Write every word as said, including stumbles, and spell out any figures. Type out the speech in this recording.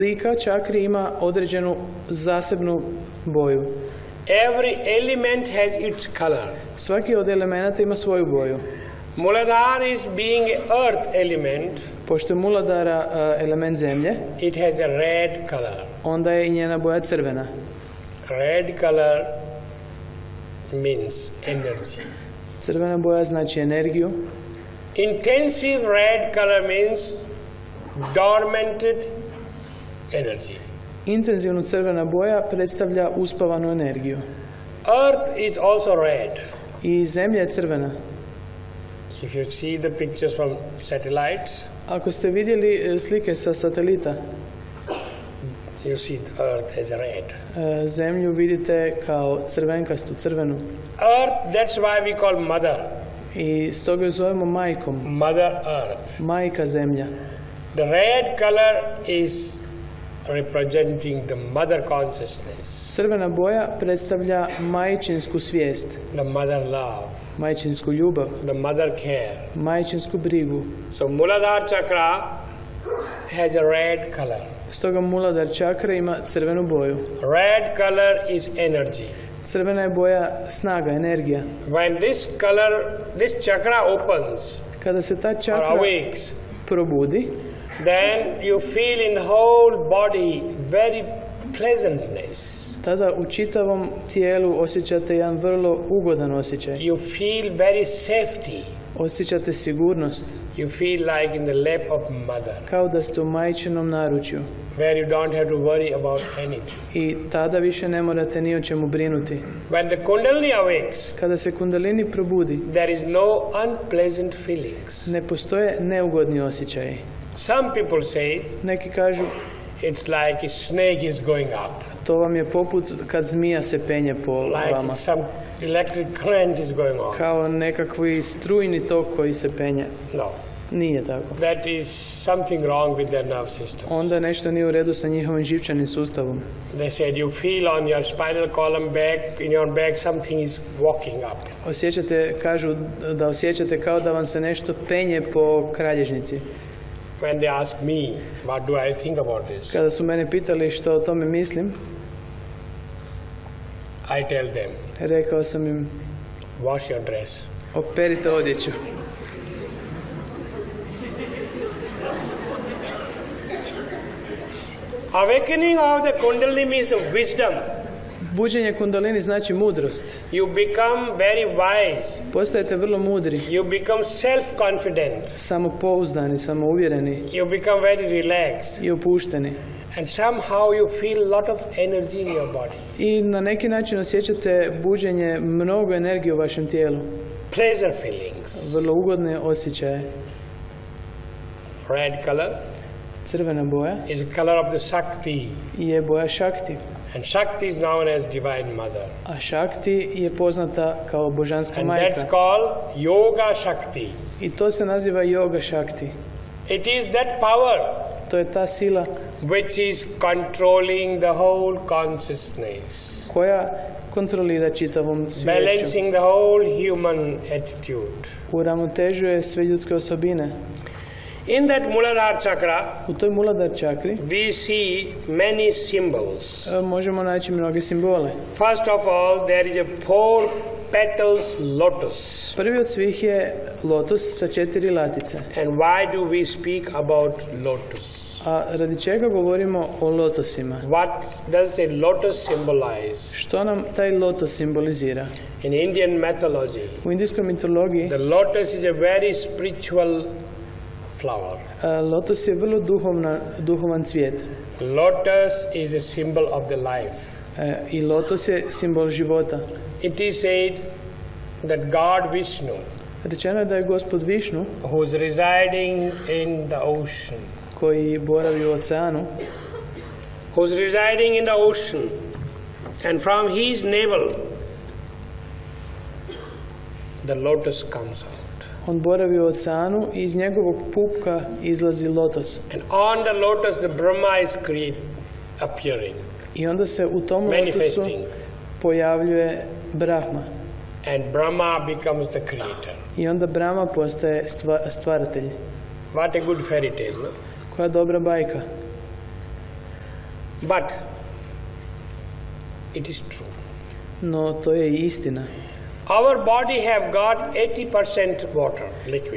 Slika čakri ima određenu zasebnu boju. Every element has its color. Svaki od elemenata ima svoju boju. Muladhara is being an earth element. Pošto je Muladhara uh, element zemlje, it has a red color. Onda je i njena boja crvena. Red color means energy. Crvena boja znači energiju. Intensive red color means dormanted energy. Intenzivno crvena boja predstavlja uspavanu energiju. Earth is also red. I zemlja je crvena. If you see the pictures from satellites, ako ste vidjeli slike sa satelita, you see the earth as red. Zemlju vidite kao crvenkastu, crvenu. Earth, that's why we call mother. I stoga je zovemo majkom. Mother Earth. Majka zemlja. The red color is representing the mother consciousness. Crvena boja predstavlja majčinsku svijest. The mother love. Majčinsku ljubav. The mother care. Majčinsku brigu. So Muladhara chakra has a red color. Stoga Muladhara čakra ima crvenu boju. Red color is energy. Crvena je boja snaga, energija. When this color, this chakra opens, kada se ta čakra awakes, probudi, then you feel in the whole body very pleasantness. Tada u čitavom tijelu osjećate jedan vrlo ugodan osjećaj. You feel very safety. Osjećate sigurnost. You feel like in the lap of mother. Kao da ste u majčinom naručju. Where you don't have to worry about anything. I tada više ne morate ni o čemu brinuti. When the Kundalini awakes, kada se Kundalini probudi, there is no unpleasant feelings. Ne postoje neugodni osjećaji. Some people say, neki kažu, it's like a snake is going up. To vam je poput kad zmija se penje po like vama. Some electric current is going on. Kao nekakvi strujni tok koji se penje. No. Nije tako. That is something wrong with their nerve system. Onda nešto nije u redu sa njihovim živčanim sustavom. They said you feel on your spinal column back, in your back something is walking up. Osjećate, kažu da osjećate kao da vam se nešto penje po kralježnici. When they ask me, what do I think about this? Kada su mene pitali što o tome mislim, I tell them, rekao sam im, wash your dress. Operite odjeću. Awakening of the Kundalini means the wisdom. Buđenje Kundalini znači mudrost. You become very wise. Postajete vrlo mudri. You become self-confident. Samopouzdani, samouvjereni. You become very relaxed. I opušteni. And somehow you feel a lot of energy in your body. I na neki način osjećate buđenje, mnogo energije u vašem tijelu. Pleasure feelings. Vrlo ugodne osjećaje. Red color. Crvena boja is the color of the Shakti. Je boja Shakti. And Shakti is known as Divine Mother. A Shakti je poznata kao božanska and majka. And that's called Yoga Shakti. I to se naziva Yoga Shakti. It is that power. To je ta sila which is controlling the whole consciousness. Koja kontrolira čitavom sviješću. Balancing the whole human attitude. Uravnotežuje sve ljudske osobine. In that Muladhara chakra, u toj Muladhara čakri, we see many symbols. Možemo naći mnoge simbole. First of all, there is a four petals lotus. Prvi od svih je lotus sa četiri latice. And why do we speak about lotus? A radi čega govorimo o lotosima? What does a lotus symbolize? Što nam taj lotos simbolizira? In Indian mythology, u indijskoj mitologiji, the lotus is a very spiritual flower. Lotos je vrlo duhovna, duhovan cvijet. Lotus is a symbol of the life. I lotos je simbol života. It is said that God Vishnu, rečeno je da je Gospod Višnu, who is residing in the ocean, koji boravi u oceanu, who is residing in the ocean, and from his navel the lotus comes out. On boravi u oceanu i iz njegovog pupka izlazi lotos. And on the lotus the Brahma is create, appearing. I onda se u tom lotosu pojavljuje Brahma. And Brahma becomes the creator. I onda Brahma postaje stva, stvaratelj. What a good fairy tale, no? Koja dobra bajka. But it is true. No, to je i istina. Our body have got eighty percent water, liquid.